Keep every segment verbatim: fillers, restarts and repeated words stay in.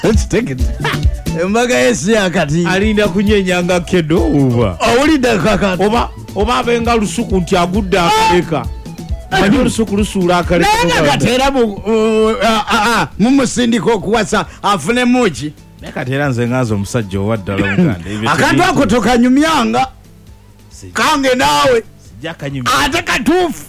Let's take it. Embaga yesi akati. Alinda kunyenyanga kedo uba. Awulida kakati. Oba oba abenga lusuku nti agudda akaleka. Manyo lusuku lusula akaleka. Nanga katera mu a a mumusindiko kuwasa afune muki. Nekatera nze ngazo omusajja owaddala Uganda. Akantu akotoka nyumyanga. Kange nawe. Sijja kanyumya. Ate katufu.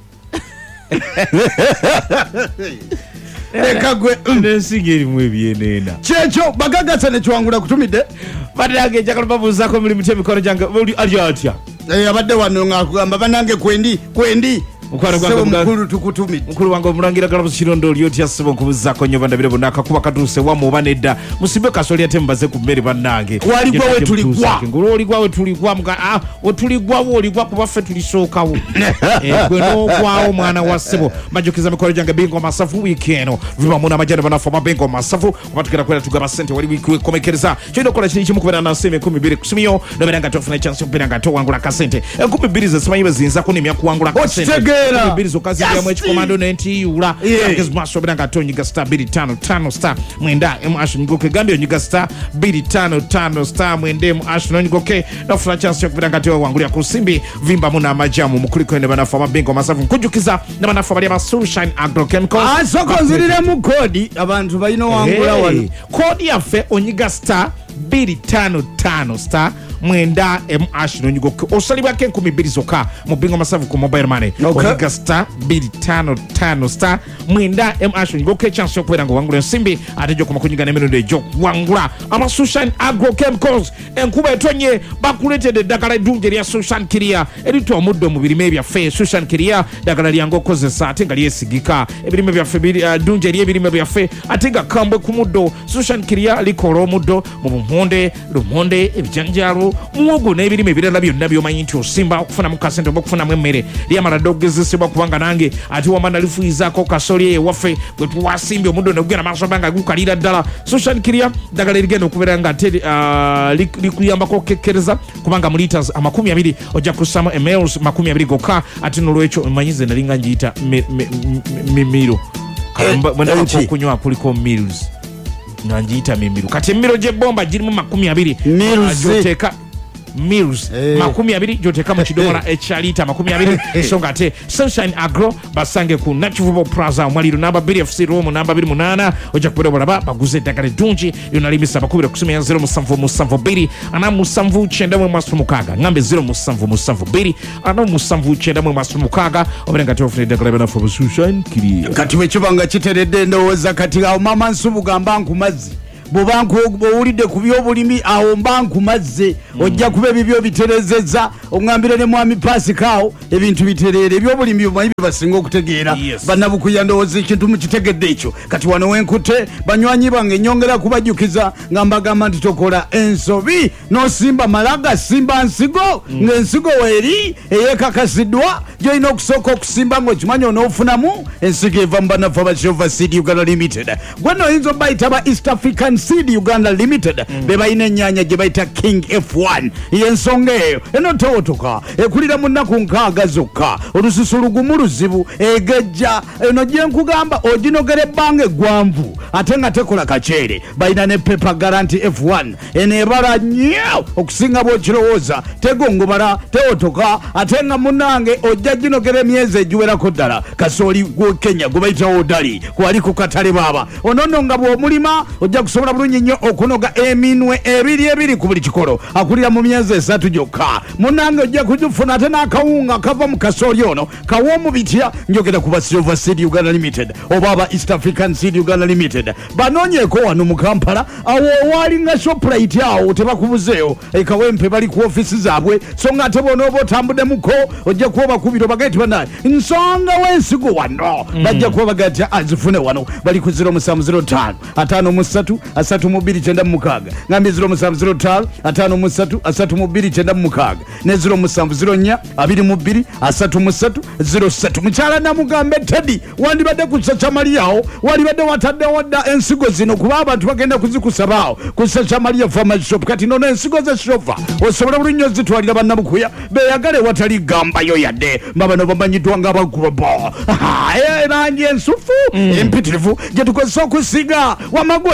Eka gwe nensingeri mu ebyenena. Checho bagagasa ne chwangula kutumide. Badage jakalo babuuzako muli mutemi kono jange buli ali atya. Eh abadde wano ngakugamba banange kwendi kwendi. Mukwano gwange mukulu tukutumide. Mukulu wange omulangira kala busirondo lyoti asebo nkubuzako nyo bandabire bonaka kuba katuse wamu obanedda musibe kasoli ate mbaze ku mmere bannange. Waligwa we tuligwa. Ngulu oligwa we tuligwa mga ah otuligwa wo oligwa kuba ffe tulisookawo. Eh gwe no kwawo mwana wa sebo majokiza mikolo jange bingo masafu weekend viba muna majana banafa mabengo masafu kubatukira kwera tugaba sente wali wiki komekereza kino kola kiri kimu kubera na seme kumi biri kusumiyo no beranga tofuna chance kubera to wangula kasente kumi biri ze semayibe zinza kunimya kuwangula kasente birizo kazi ya mwechi komando nenti yula yakes maso biranga to nyiga star biri tano tano star mwenda M Ash ngoke gambio nyiga star biri tano tano star mwende M Ash no ngoke no funa chance kubiranga to wangulia kusimbi vimba muna majamu mukuliko ene banafa mabengo masafu kujukiza na banafa bali ba Sunshine Agrochemicals asoko nzirire mu kodi abantu bayino wangula wano kodi yafe onyiga star biri tano tano star mwenda M Ash no nyigoke osalibwa ke nkumi biri zoka mu bingo masavu ku mobile money okay. Onyiga star biri tano tano star mwenda M Ash no nyigoke chance yokwera ngo wangula nsimbi atejo kuma kunyiga nemeno dejo wangula ama Sunshine Agrochemicals enkuba etonye bakuletede dakala dunje lya Sunshine Kiria erito omuddo mu birime bya fe Sunshine Kiria dakala lyango kozesa atenga lyesigika ebirime bya fe uh, dunje lye birime bya fe atenga kambwe ku muddo Sunshine Kiria likoro omuddo mu bumonde lumonde ebijanjalo muogo n'ebirime birala byonna by'omanyi nti osimba okufuna mu kasente oba okufuna mu emmere lyamala dogezesebwa kubanga nange ate wamana lifuyizaako kasoli ewaffe bwe tuwasimbye omuddo ne gugenda maaso banga gukalira ddala Sunshine Kiria ddagala erigenda okubeera nga ate uh, likuyambako okekkereza kubanga mu litres amakumi abiri ojja kussamu emails makumi abiri gokka ate n'olwekyo mmanyize nali nga ngiyita mimiro okunywa kuliko mils nanjita mimiru kati emiro je bomba jirimu makumi abiri joteka Mills eh. makumi abiri joteka mu kidomola echalita makumi abiri songa ate Sunshine Agro basange ku Nachivubo Plaza mwaliru namba two F C room namba two eight oja kubera baraba baguze dakale dunji yonalimisa bakubira kusumi ya zero musanvu musanvu biri ana musanvu chenda mu masu mukaga ngambe zero musanvu musanvu biri ana musanvu chenda mu masu mukaga oberenga tofre dakale bana for Sunshine Kiria kati wechibanga kiteredde ndowooza kati awo mama nsubu gamba nkumazi bobanku owulidde ku byobulimi awo mbanku mazze ojja kuba ebibyo biterezeza ongambire ne mwami Pasikawo ebintu biterere ebyobulimi byomanyi basinga okutegeera bannabukuya ndowooza ekintu mukitegedde ekyo kati wano wenkute banywanyi bange nyongera kubajjukiza nga mbagamba nti tokola ensobi nosimba malaga simba nsigo ng'ensigo weeri eyekakasiddwa gyolina okusooka okusimba ng'okimanyi onoofunamu ensigo eva mu banafu abashova Seed Uganda Limited gweno oyinza obayita ba East African Seed Uganda Limited mm. bebayina ennyanya gye bayita King F one yensonga eyo eno tewotoka ekulira mu nnaku nkaaga zokka olususu lugumu luzibu egejja eno gye nkugamba oginogera ebbanga eggwanvu ate nga tekola kaceere bayina ne Pepper Guarantee F one eno ebala nnyo okusinga bw'okirowooza tegongobala tewotoka ate nga munnange ojja ginogera emyezi egiwerako ddala kasooli gwe Kenya gwe bayita Odali kwali ku katale baaba onono nga bw'omulima ojja kusobola bulungi nnyo okunoga eminwe ebiri ebiri ku buli kikolo akulira mu myezi esatu gyokka munnange ojja kugifuna ate n'akawunga kava mu kasooli ono kawoomu bitya njogera ku ba Silver Seed Uganda Limited oba aba East African Seed Uganda Limited banoonyeeko wano mu Kampala awo owaali nga Shoprite awo tebakubuzeeyo ekawempe bali ku ofisi zaabwe so nga ate bonooba otambuddemuko ojja kuba bakubira obagaye ti bannaye nsonga w'ensigo wano bajja kuba bagaya ti azifune wano bali ku zero musanvu zero ttaano ataano mu ssatu asatu mu bbiri kyenda mu mukaaga ngambye zero musanvu zero ttaano ataano mu ssatu asatu mu bbiri kyenda mu mukaaga ne zero musanvu zero nnya abiri mu bbiri asatu mu ssatu zero ssatu mukyala namugambe Teddy wandibadde ku Sachamaliawo walibadde wataddewo dda ensigo zino kuba abantu bagenda kuzikusabaawo ku Sachamalia Farmer Shop kati nono ensigo ze shofa osobola bulungi ozitwalira bannabukuya beeyagale watali gambayo yadde mbabano bamanyiddwa nga bagobo erangi ensufu empitirivu gye tukozesa okusiga wamagu olina langi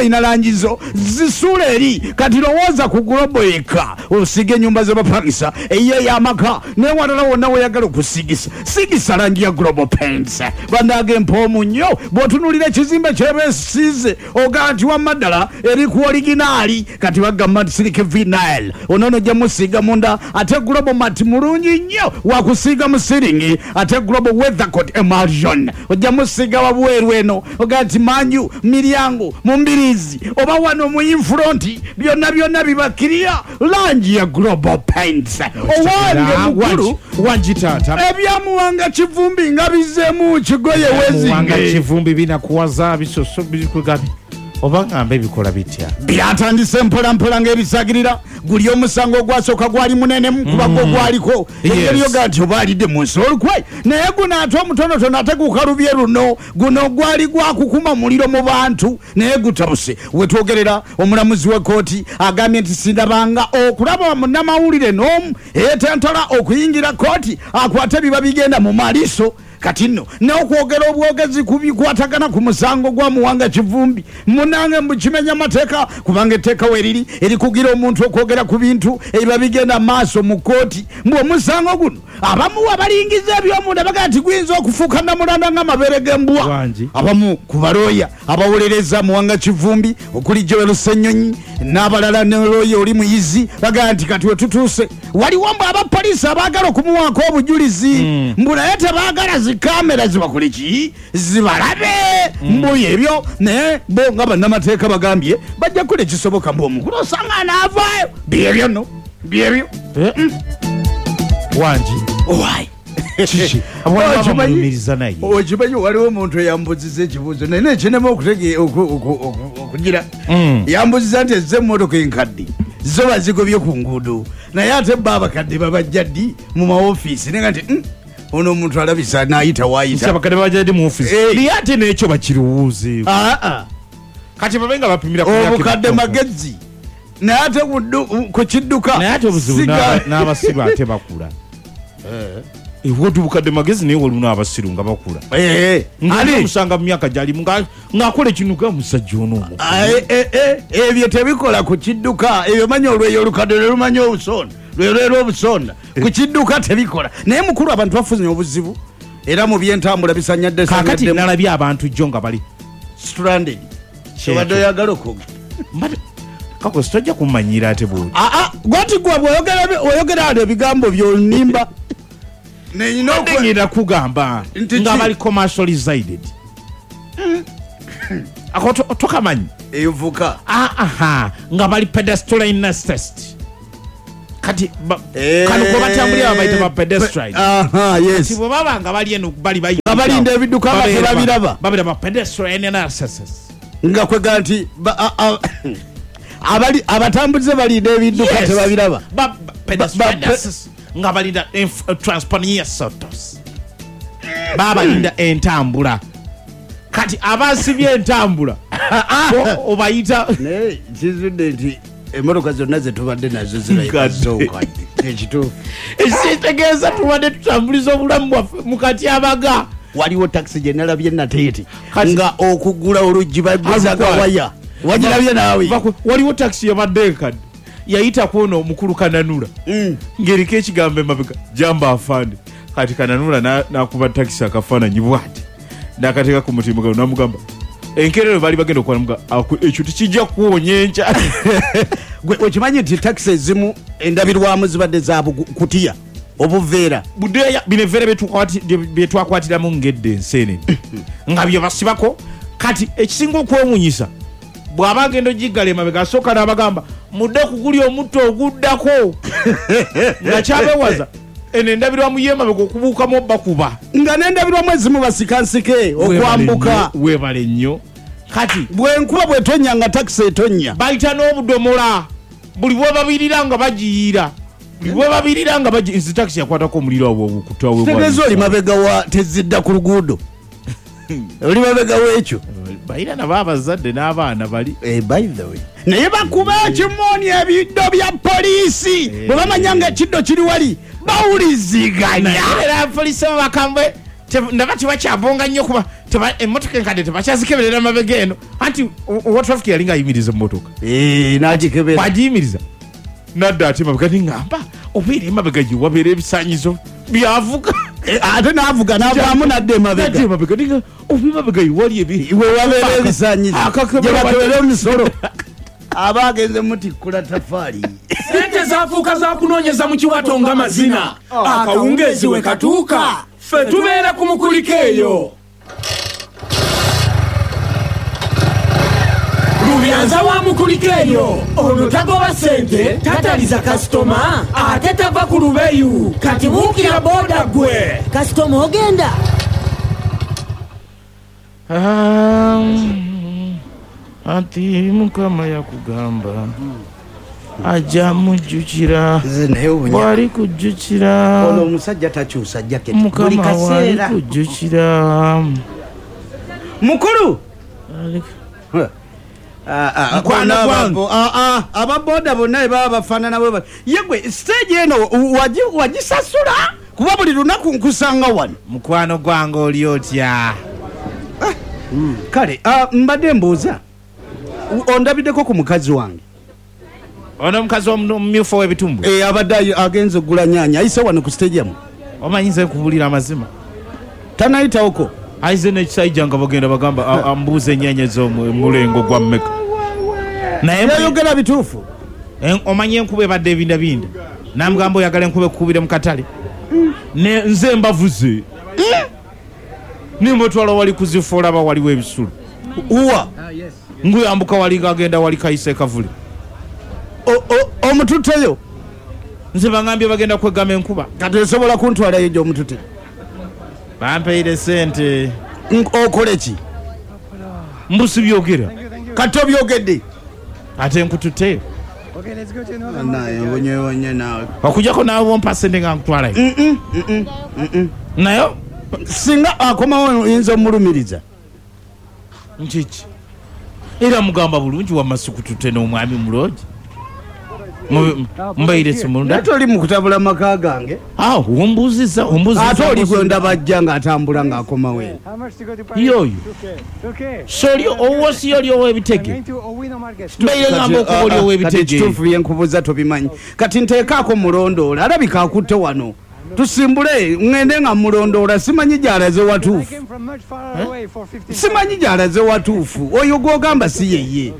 zingizo zisula eri kati lowooza ku globeka osiga ennyumba zebapangisa eyo ey'amaka newalala wonna weyagala okusigisa sigisa langi ya global paints bandaga empoomu nnyo bw'otunulira ekizimbe kyebesize ogaa nti wamma ddala eri ku originaali kati bagamba nti sirike vinyl onono gye musiiga munda ate global mat mulungi nnyo wakusiiga mu siringi ate global weathercoat emulsion ojja musiiga wabweru eno ogaa nti manju miryango mu mbirizi oba wano mu infronti byonna byonna bibakiriya langi ya global paints owange mukulu wanjitata ebyamuwanga kivumbi nga bizeemu kigoye wanga wezinge kivumbi binakuwaza bisoso bikugabi oba ngamba ebikola bitya byatandise mpolampola ng'ebisagirira guli omusango ogwasooka gwali munene kuba gwo gwaliko engeri yoga nti oba alidde mu nsi olukwe naye guno ate omutonotono ate gukalubye luno guno gwali gwakukuma muliro mu bantu naye gutabuse wetwogerera omulamuzi w'ekkooti agambye nti sindabanga okulaba munnamawulire n'omu eyeetantala okuyingira kkooti akwate biba bigenda mu maliso kati nno n'okwogera obwogezi kubikwatagana ku musango gwa muwanga kivumbi munange mukimenya amateeka kubanga etteeka weriri erikugira omuntu okwogera ku bintu ebiba bigenda maaso mu kkooti mbw'omusango guno abamu abalingiza ebyomunda bagaa nti guyinza okufuuka namulanda ng'amabeere g'embwa abamu ku balooya abawolereza muwanga kivumbi okuli Joel Ssenyonyi n'abalala ne looya oli muyizi bagaa nti kati wetutuuse waliwo mbu abapoliisi abaagala okumuwaako obujulizi mbu naye tebaagala zikamera zibakole ki zibalabe mbuyo ebyo naye bo nga bannamateeka bagambye bajja kukola ekisoboka mbu omukulu osanga anaavaayo byebyo nno byebyo wangi owaayi okimanyi waliwo omuntu eyambuziza ekibuuzo naye nekinema okugira yambuziza nti ezze emmotoka enkadde zo bazigobye ku nguudo naye ate bba abakadde babajja ddi mu maofiisi nenga nti ono omuntu alabisa naayita waayita abakadde babajjadde mu ofiisi naye ate n'ekyo bakiriwuuze kati babe nga bapimira obukadde magezi naye ate ku kidduka naye ate obuzibu n'abasiru ate bakula wodi bukadde magezi naye waliwo n'abasiru nga bakula ngamusanga mu myaka gyalimu ng'akola ekinuka musajja onoomu ebyo tebikola ku kidduka ebyo manya olweyo olukadde lwe lumanya obusonda lwelwera obusonda ku kidduka tebikola naye mukulu abantu bafunye obuzibu era mu byentambula bisanyadde kakati nalabye abantu jjo nga bali stranded obadde oyagala okuga kako sitojja kumanyira ate bwoti gwati gwe oyogera ate ebigambo byonimba nenyina kugamba nga bali commercialized ako tokamanyi evuka aha nga bali pedestrian test kati kano ko batambulira babayita ba pedestrian aha yes tibo baba nga bali eno bali bayi abalinda ebiduka babiraba babira ba pedestrian analysis nga kwe ganti abali abatambuze balinda ebiduka tebabiraba pedestrian nga balinda transponier sotos baba linda entambula kati abasibye entambula obayita ne kizudde nti emotoka zonna zetubadde nazo ziraekituufu ekitegeeza tubadde tutambuliza obulamu bwaffe mukati abaga waliwo takisi gye nalabye nateeti nga okugula oluggi baguzaga waya wagirabye naawe waliwo takisi yabadde enkadde yayita kuono omukulu Kananula ng'eriko ekigambo emabega jamba afande kati Kananula nakuba takisi akafaananyi bwati nakateeka ku mutima gano namugamba enkerero bali bagenda okwalamuga ekyo tekijja kuwonya enkya okimanyi nti takisi ezimu endabirwamu zibadde za kutya obuveera budeya bino eveera byetwakwatiramu ngedde enseenene nga bye basibako kati ekisinga okwewunyisa bw'aba agenda ogiggala emabega asooka n'abagamba mudde kugulya omutto oguddako nga kyabewaza eno endabirwamu y'emabega okubuukamu bakuba nga n'endabirwamu ezimu basikansike okwambuka weebale nnyo kati bwenkuba bwetonya nga takisi etonya bayita n'obudomola buli bwebabirira nga bagiyiira buli bwebabirira nga bagi nzi takisi yakwatako omuliro awo okutawe tegeeza oli mabega wa tezidda ku luguudo oli mabega w'ekyo bayira nabo abazadde n'abaana bali by the way naye bakuba ekimooni ebiddo bya poliisi bwe bamanya nga ekiddo kiri wali bawuliziganya era abapoliisi babakambwe ndaba tebakyabonga nnyo kuba teba emotoka enkadde tebakyazikeberera mabega eno anti owa traffic yalinga ayimiriza emmotoka n'agikebera bwagiyimiriza nadda ate mabega niŋŋamba obeera emabega gye wabeera ebisaanyizo byavuga ate n'avuga n'avaamu nadda emabega emabega niga oba emabega wali iwe wabeera ebisaanyizo gye batwera emisolo aba agenze mutikkula tafaali sente zafuuka za kunoonyeza mu kiwato nga mazina akawungeezi we katuuka ffe tubeera ku mukuliko eyo lubyanza wa mukuliko eyo ono tagoba sente tataliza kasitoma ate tava ku lubeyu kati buukira booda gwe kasitoma ogenda anti mukama yakugamba ajja mujjukira bwali kujjukira ono omusajja takyusa jaketi buli mukama wali kaseera kujjukira mukulu Mukwana gwange. ababoda bonna ebaba bafaanana bwe yegwe stage eno wagi- wagisasula kuba buli lunaku nkusanga wano mukwano gwange oli otya kale ah, mbadde mbuuza ondabiddeko ku mukazi wange ono omukazi omumyufu ow'ebitumbu Eh, abadde ayi- agenze oggula nyaanya ayise wano ku stadium omanyize kubulira amazima tanayitawoko aize n'ekisajja nga bagenda bagamba a- ambuuza ennyanya z'omulengo gwa mmeka naye mbu- yayogera bituufu en- omanyi enkuba ebadde ebindabinda namugamba oyagala enkuba ekukubire mu katale ne nze mbavuze nimwetwala wali kuzifu olaba waliwo ebisulu uwa nguyambuka wali agenda wali kayise kavule O- o- omututteyo nze bagambye bagenda kwegama enkuba kati osobola kuntwalayo gye omututte bampeire sente Nk- okole ki mbusi byogera kati obyogedde ate nkututteyo naye wonyewonye naawe okujjako naawe bompa sente nga nkutwalayo nayo singa akomawo yinza omulumiriza nkiki era mugamba bulungi wamasukututte n'omwami muloogi mbaire simunda ate oli mukutabula maka gange awo ombuuziza ate oli gwendaba ajja ng'atambula ng'akomawo eno yoyo soli owosi oli ow'ebitege mbaire ngamba okuba oli kati ow'ebitege kituufu byenkubuuza tobimanyi kati nteekaako mulondoola alabika akutte wano tusimbule ŋŋende nga mulondoola simanyi gy'alaze watuufu simanyi gy'alaze watuufu oyo gw'ogamba si yeye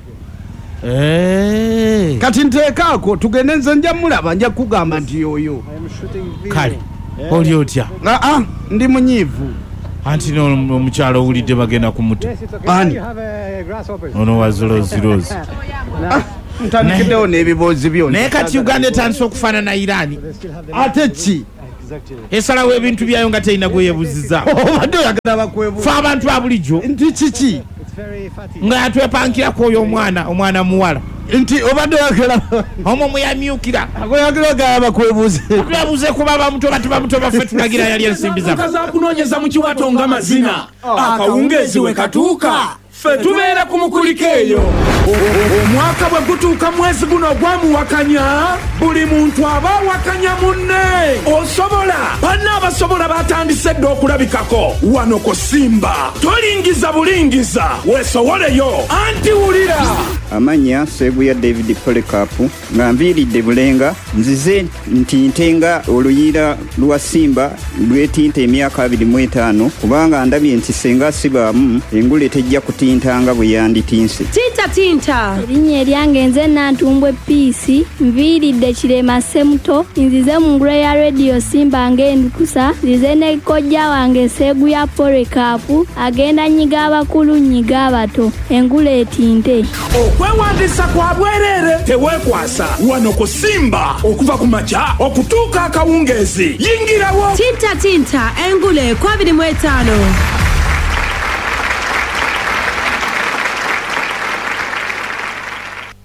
Eh, kati nteekaako tugende nze nja mulaba nja kugamba nti oyo kale oli otya aa ndi munyiivu anti n'omukyalo owulidde bagenda kumuta ani ono wazirozirozi ntandikiddewo n'ebiboozi byonna naye kati uganda etandise okufaanana iraani ate ki esalawo ebintu byayo nga terina gweyebuziza obadde oyagala bakwebuuza fe abantu ba bulijjo nti kiki nga yatwepankirako oyo omwana omwana muwala nti obadde oyagala omwo mweyamyukira oyagala ogala bakwebuuze twebuze kuba bamuto batu bamuto baffe tulagira yali ensimbi zamu za kunoonyeza mu kiwato nga mazina akawungeezi we katuuka ffe tubeera ku mukuliko eyo omwaka bwe gutuuka mwezi guno ogwamuwakanya buli muntu aba awakanya munne osobola banna abasobola batandise dde okulabikako wano ku simba tolingiza bulingiza weesowoleyo anti wulira amanya Seguya David Polycarp nga nviiridde Bulenga nzize ntintenga oluyira lwa Simba lwetinta emyaka abiri mu etaano kubanga ndabye nti senga sibaamu engule tejja kutintanga bwe yanditinse tinta tinta erinnya eryange nze Nantumbwe Piisi nviiridde Kirema Ssemuto nzize mu ngule ya Radio Simba ng'endukusa nzize ne kojja wange Seguya Polycarp agenda nyiga abakulu nyiga abato engule etinte okwewandiisa kwa bwereere teweekwasa wano ku simba okuva ku makya okutuuka akawungeezi yingirawo tinta tinta engule ku abiri mu etaano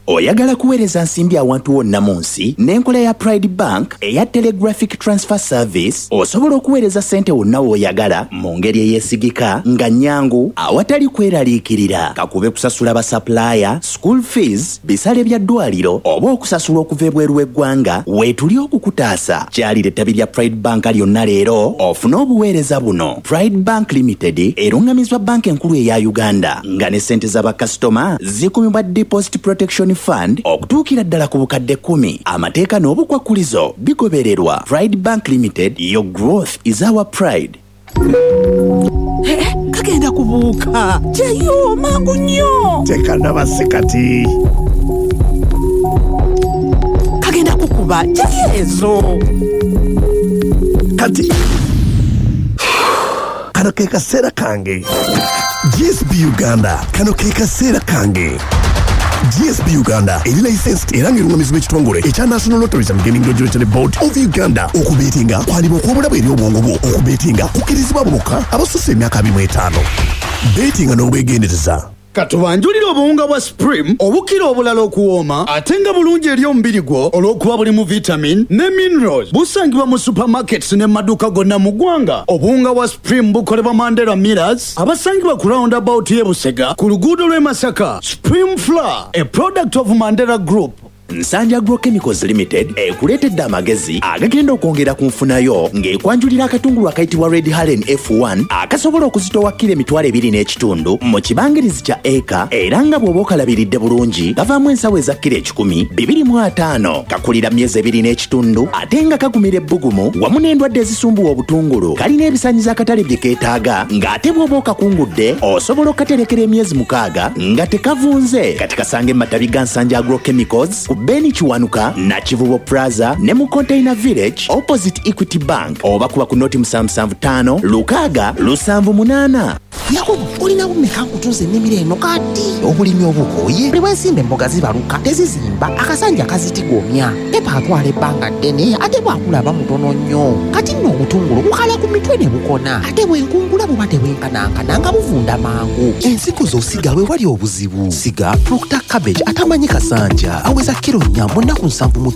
oyagala kuweereza nsimbi awantu wonna mu nsi n'enkola ya Pride Bank eya Telegraphic Transfer Service osobola okuweereza ssente wonna w'oyagala mu ngeri eyeesigika nga nnyangu awatali kweraliikirira kakube kusasula basapulaaya school fees bisale bya ddwaliro oba okusasula okuva ebweru w'eggwanga weetuli okukutaasa kyalira ettabi lya Pride Bank lyonna leero ofune obuweereza buno. Pride Bank Limited erungamizwa banka enkulu eya Uganda nga ne ssente z'abakasitoma zikumibwa Deposit Protection Fund okutuukira ddala ku bukadde kumi. Amateeka n'obukwakkulizo bigobererwa. Pride Bank Limited, your growth is our pride. Hey, kagenda kubuuka jeyo mangu nnyo tekana basekati kagenda kukuba jeyezo kati kano ke kaseera kange G S B Uganda kano ke kaseera kange G S B Uganda eri licensed era ng'erungamizibwa ekitongole ekya National Lotteries and Gaming Regulatory Board of Uganda. Okubeetinga kwalibwa okw'obulabe eri obwongo bwo. Okubeetinga kukkirizibwa bokka abasusse emyaka abiri mu etaano. Beetinga n'obwegendereza. Katubanjulira obuwunga bwa Supreme obukira obulala okuwooma ate nga bulungi eri omubiri gwo olw'okuba bulimu vitamin ne minerals. Busangibwa mu supermarkets ne maduuka gonna mu ggwanga. Obuwunga bwa Supreme bukolebwa Mandela Millers abasangibwa ku roundabout y'e Busega ku luguudo lw'e Masaka. Supreme Flour, a product of Mandela Group. Nsanja Agrochemicals Limited ekuleetedde amagezi agagenda okwongera ku nfunayo ng'ekwanjulira akatungulu akayitibwa Red Haren F one akasobola okuzitowa kilo emitwalo ebiri n'ekitundu mu kibangirizi kya eka era nga bw'oba okalabiridde bulungi gavaamu ensawo eza kilo ekikumi bibiri mu ataano kakulira myezi ebiri n'ekitundu ate nga kagumira ebbugumu wamu n'endwadde ezisumbuwa obutungulu kalina ebisaanyizo akatale bye keetaaga ng'ate bw'oba okakungudde osobola okaterekera emyezi mukaaga nga tekavunze. Kati kasange mu matabi ga Nsanja Agrochemicals Beni Chiwanuka na Kivubo Plaza ne mu Container Village opposite Equity Bank oba kuba ku noti musanvu musanvu ttaano lukaaga lusanvu munaana. Yakobo olina bumeka nkutuuza ennimiro eno kati obulimi obukooye buli bwesimba emboga zibaluka tezizimba akasanja kazitigomya pepa atwala ebbanga ddene ate bwakulaba mutono nnyo kati nno obutungulu bukala ku mitwe ne bukona ate bwenkungula buba tebwenkanankana nga buvunda mangu. Ensigo z'osiga we wali obuzibu siga Proctor Cabbage atamanyi kasanja aweza kiro nnya mu nnaku nsanvu mu